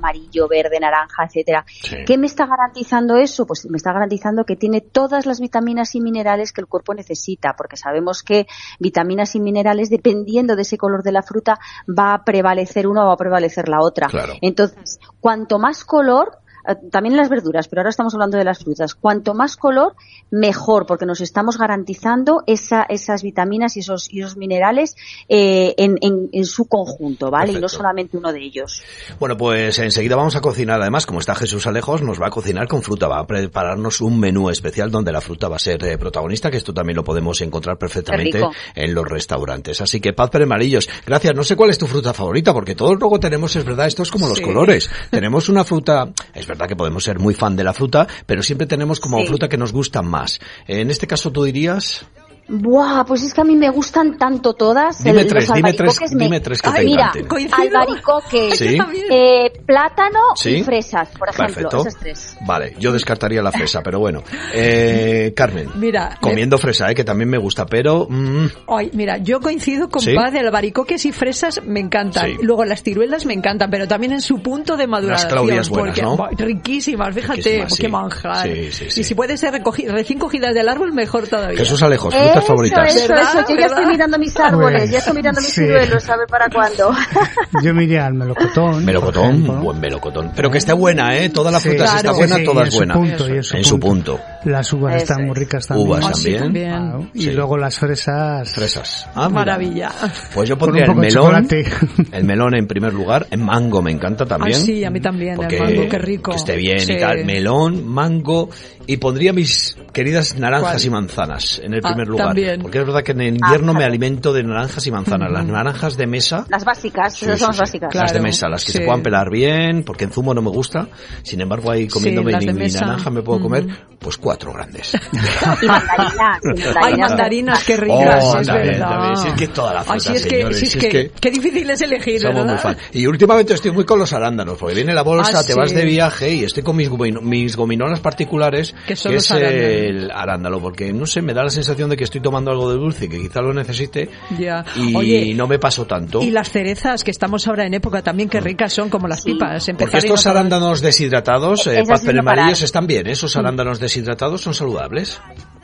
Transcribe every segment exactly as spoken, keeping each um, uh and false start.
amarillo, verde, naranja, etcétera. Sí. ¿Qué me está garantizando eso? Pues me está garantizando que tiene todas las vitaminas y minerales que el cuerpo necesita, porque sabemos que vitaminas y minerales, dependiendo de ese color de la fruta, va a prevalecer una o va a prevalecer la otra. Claro. Entonces, cuanto más color, también en las verduras, pero ahora estamos hablando de las frutas. Cuanto más color, mejor, porque nos estamos garantizando esa, esas vitaminas y esos, y esos minerales eh, en, en, en su conjunto, ¿vale? Perfecto. Y no solamente uno de ellos. Bueno, pues enseguida vamos a cocinar. Además, como está Jesús Alejos, nos va a cocinar con fruta. Va a prepararnos un menú especial donde la fruta va a ser eh, protagonista, que esto también lo podemos encontrar perfectamente en los restaurantes. Así que, Paz Pérez-Marillos, gracias. No sé cuál es tu fruta favorita, porque todos luego tenemos, es verdad, esto es como los Sí. colores. Tenemos una fruta, es verdad que podemos ser muy fan de la fruta, pero siempre tenemos como Sí. fruta que nos gusta más. En este caso, tú dirías... Buah, pues es que a mí me gustan tanto todas. Dime El- tres, los dime tres, albaricoques me- dime tres que te Ay, mira, encanten. Coincido. albaricoques, Sí. eh, plátano Sí. y fresas, por ejemplo, Perfecto. esas tres. Vale, yo descartaría la fresa, pero bueno. Eh, Carmen, Mira, comiendo fresa, eh, que también me gusta, pero... Mm, Ay, mira, yo coincido con ¿Sí? Paz, de albaricoques y fresas me encantan. Sí. Luego las ciruelas me encantan, pero también en su punto de maduración. Claudias buenas, porque, ¿no? bah, riquísimas, fíjate, Riquísimas, sí. qué manjar. Sí, sí, sí. Y si puede ser recogi- recién cogidas del árbol, mejor todavía. Jesús Alejos, frutas Eso, favoritas. eso, ¿Verdad? eso. Yo ya ¿Verdad? estoy mirando mis árboles, Pues, ya estoy mirando mis sí. ciruelos, a ver para cuándo. Yo me iría al melocotón. Melocotón, por ejemplo. buen melocotón. Pero que esté buena, ¿eh? Toda la Sí, fruta, si claro. está buena, sí, toda en es su buena. punto, y en su En su punto. Las uvas Eso están muy es. ricas también. Uvas Ah, sí, también. también. Claro. Y Sí. luego las fresas. Fresas. Ah, mira. Maravilla. Pues yo Con pondría un el poco de melón, chocolate. el melón en primer lugar, el mango me encanta también. Ah, sí, a mí también, porque el mango, qué rico. que esté bien Sí. y tal. Melón, mango, y pondría mis queridas naranjas ¿Cuál? y manzanas en el Ah, primer lugar. también. Porque es verdad que en invierno Ah, me claro. alimento de naranjas y manzanas. Las naranjas de mesa... Las básicas, Sí, esas sí, son las sí. básicas. Claro. Las de mesa, las que Sí. se puedan pelar bien, porque en zumo no me gusta. Sin embargo, ahí comiéndome las mi, de mi mesa. naranja me puedo comer, Ujú. pues cuatro grandes. Y mandarinas, y Ay, mandarinas. mandarinas, qué ricas, Oh, es también, verdad. también. Si es que toda la fruta, Ay, si es que, señores, si es si es que, que- qué difícil es elegir, Somos ¿verdad? muy fan. Y últimamente estoy muy con los arándanos, porque viene la bolsa, Ah, te sí. vas de viaje y estoy con mis, gomino- mis gominolas particulares, Que son que los es el arándano, porque no sé, me da la sensación de que estoy tomando algo de dulce, que quizá lo necesite, Ya. y Oye, no me paso tanto. y las cerezas, que estamos ahora en época también, qué ricas son, como las Sí. pipas. Porque Empezar y estos no acabar. arándanos deshidratados, eh, Esas Paz sí Pérez no parar. Marillos, están bien, ¿eh? Esos arándanos deshidratados son saludables.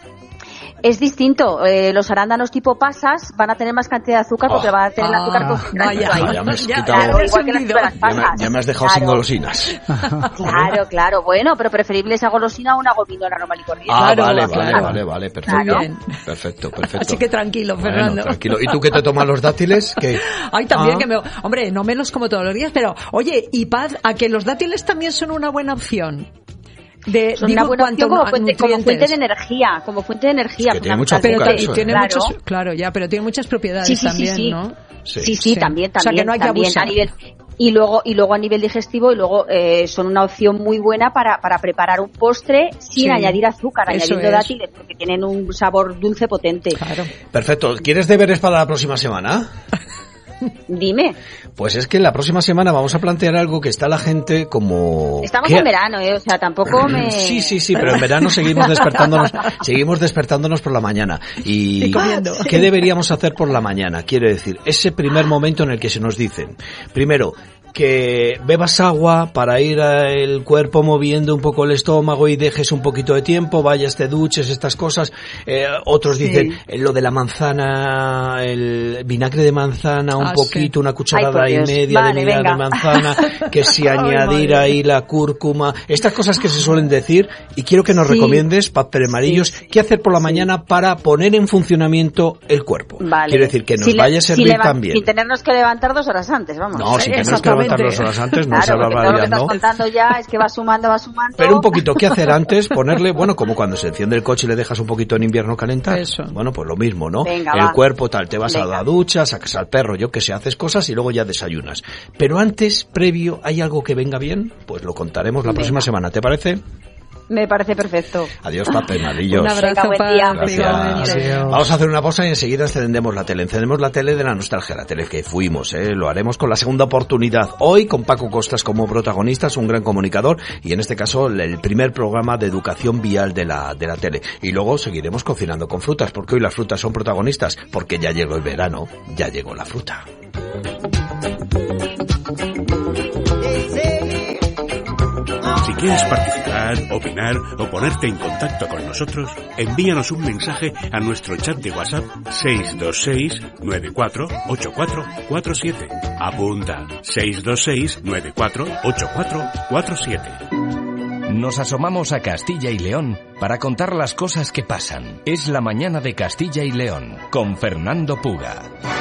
Es distinto, eh, los arándanos tipo pasas van a tener más cantidad de azúcar porque Oh. van a tener el azúcar Ah, concentrado vaya. ahí. Ah, ya me has Ya, quitado- Claro, ya igual que las, entendido. las Ya pasas. me, ya me has dejado sin Claro. golosinas. Claro, claro, bueno, pero preferible esa golosina a una gominola normal y corriente. Ah, Claro, vale, claro. vale, vale, vale, perfecto. Muy bien. Perfecto, perfecto. Así que tranquilo, Bueno, Fernando. tranquilo. ¿Y tú qué te tomas los dátiles? ¿Qué? Ay, también Ah. que me... Hombre, no me los como todos los días, pero... Oye, y Paz, ¿a que los dátiles también son una buena opción? De, Son digo, una buena cuanto opción como a fuente, como nutrientes. fuente de energía, como fuente de energía. Es que tiene mucho Pero azúcar, ta- y eso, ¿eh? tiene Claro. muchos... Claro, ya, pero tiene muchas propiedades Sí, sí, sí, también, sí. ¿no? Sí. Sí, sí, Sí. también, O sea, que también, no hay que también abusar. a nivel y luego y luego a nivel digestivo y luego eh, son una opción muy buena para, para preparar un postre sin Sí. añadir azúcar, Eso añadiendo es. dátiles porque tienen un sabor dulce potente. Claro. Perfecto. ¿Quieres deberes para la próxima semana? Dime, Pues es que la próxima semana vamos a plantear algo que está la gente como... estamos ¿Qué? en verano, eh, o sea, tampoco me Sí, sí, sí, pero en verano seguimos despertándonos, seguimos despertándonos por la mañana. Y, Y comiendo. ¿qué deberíamos hacer por la mañana? Quiero decir, ese primer momento en el que se nos dicen, primero, que bebas agua para ir el cuerpo moviendo un poco el estómago y dejes un poquito de tiempo, vayas, te duches, estas cosas. Eh, otros dicen eh, lo de la manzana, el vinagre de manzana, un Ah, poquito, sí. una cucharada Ay, por y Dios. media Vale, de vinagre de venga. manzana, que si Ay, añadir madre. ahí la cúrcuma, estas cosas que se suelen decir, y quiero que nos Sí. recomiendes, Paz Pérez Marillos, Sí. qué hacer por la Sí. mañana para poner en funcionamiento el cuerpo. Vale. Quiero decir, que nos Si le- vaya a si servir leva- también. Sin tenernos que levantar dos horas antes, vamos. No, sin tener que levantar dos horas antes, no se Claro, porque todo lo que barbaridad, estás ¿no? contando ya es que va sumando, va sumando. Pero un poquito, ¿qué hacer antes? Ponerle, bueno, como cuando se enciende el coche y le dejas un poquito en invierno calentar. Eso. Bueno, pues lo mismo, ¿no? Venga, el va. cuerpo tal, te vas a Venga. la ducha, sacas al perro, yo que sé, haces cosas y luego ya desayunas. Pero antes, previo, ¿hay algo que venga bien? Pues lo contaremos la Venga. próxima semana, ¿te parece? Me parece perfecto. Adiós, Paz Pérez Marillos. Un abrazo, Venga, buen día. Paz. Gracias. igualmente. Adiós. Vamos a hacer una pausa y enseguida encendemos la tele. Encendemos la tele de la nostalgia, la tele que fuimos, ¿eh? Lo haremos con la segunda oportunidad. Hoy con Paco Costas como protagonista, es un gran comunicador y en este caso el primer programa de educación vial de la, de la tele. Y luego seguiremos cocinando con frutas, porque hoy las frutas son protagonistas, porque ya llegó el verano, ya llegó la fruta. They say quieres participar, opinar o ponerte en contacto con nosotros, envíanos un mensaje a nuestro chat de WhatsApp seis dos seis, nueve cuatro ocho cuatro cuatro siete. Apunta seis dos seis, nueve cuatro ocho cuatro cuatro siete. Nos asomamos a Castilla y León para contar las cosas que pasan. Es la mañana de Castilla y León con Fernando Puga.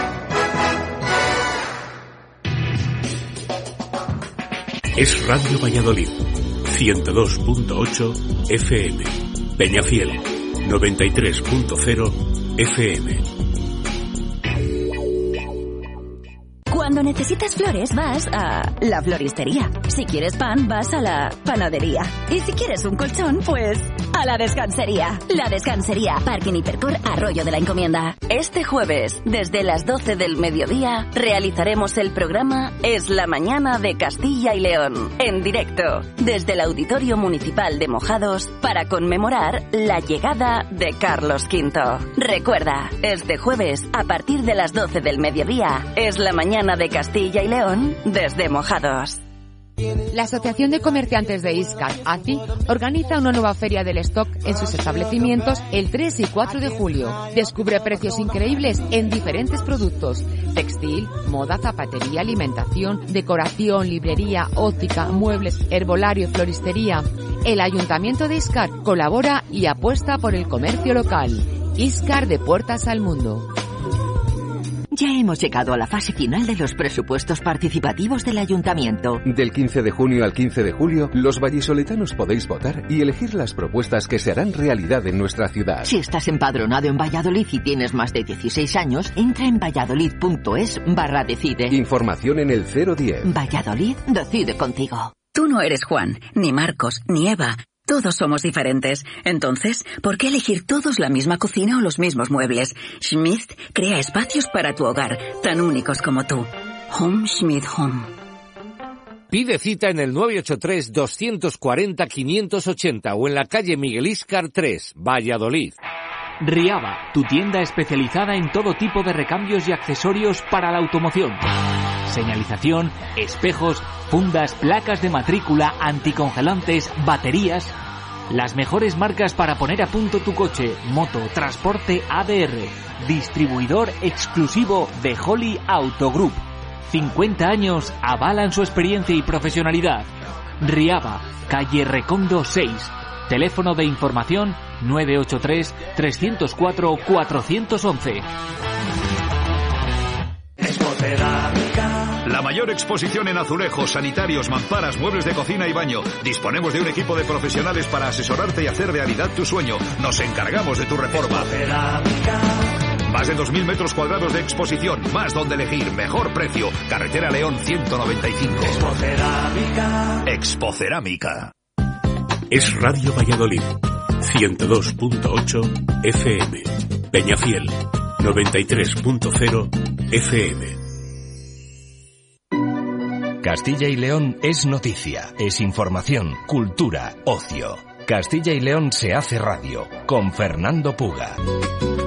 Es Radio Valladolid, ciento dos punto ocho F M. Peñafiel, noventa y tres punto cero F M. Cuando necesitas flores vas a la floristería. Si quieres pan vas a la panadería. Y si quieres un colchón, pues a la descansería. La Descansería, Parking Hipercor Arroyo de la Encomienda. Este jueves, desde las doce del mediodía, realizaremos el programa Es la mañana de Castilla y León. En directo, desde el Auditorio Municipal de Mojados, para conmemorar la llegada de Carlos quinto. Recuerda, este jueves, a partir de las doce del mediodía, es la mañana de Castilla y León desde Mojados. La Asociación de Comerciantes de Iscar, A C I, organiza una nueva feria del stock en sus establecimientos el tres y cuatro de julio. Descubre precios increíbles en diferentes productos: textil, moda, zapatería, alimentación, decoración, librería, óptica, muebles, herbolario, floristería. El Ayuntamiento de Iscar colabora y apuesta por el comercio local. Iscar, de puertas al mundo. Ya hemos llegado a la fase final de los presupuestos participativos del Ayuntamiento. Del quince de junio al quince de julio, los vallisoletanos podéis votar y elegir las propuestas que se harán realidad en nuestra ciudad. Si estás empadronado en Valladolid y tienes más de dieciséis años, entra en valladolid.es barra decide. Información en el cero diez. Valladolid decide contigo. Tú no eres Juan, ni Marcos, ni Eva. Todos somos diferentes. Entonces, ¿por qué elegir todos la misma cocina o los mismos muebles? Schmidt crea espacios para tu hogar, tan únicos como tú. Home Schmidt Home. Pide cita en el nueve ocho tres, dos cuatro cero, cinco ocho cero o en la calle Miguel Íscar tres, Valladolid. Riaba, tu tienda especializada en todo tipo de recambios y accesorios para la automoción. Señalización, espejos, fundas, placas de matrícula, anticongelantes, baterías. Las mejores marcas para poner a punto tu coche, moto, transporte A D R. Distribuidor exclusivo de Holly Auto Group. cincuenta años avalan su experiencia y profesionalidad. Riaba, calle Recondo seis. Teléfono de información nueve ocho tres, tres cero cuatro, cuatro uno uno. La mayor exposición en azulejos, sanitarios, mamparas, muebles de cocina y baño. Disponemos de un equipo de profesionales para asesorarte y hacer realidad tu sueño. Nos encargamos de tu reforma. Más de dos mil metros cuadrados de exposición, más donde elegir, mejor precio. Carretera León ciento noventa y cinco. Expocerámica. Expocerámica. Es Radio Valladolid, ciento dos punto ocho F M. Peñafiel, noventa y tres punto cero F M. Castilla y León es noticia, es información, cultura, ocio. Castilla y León se hace radio con Fernando Puga.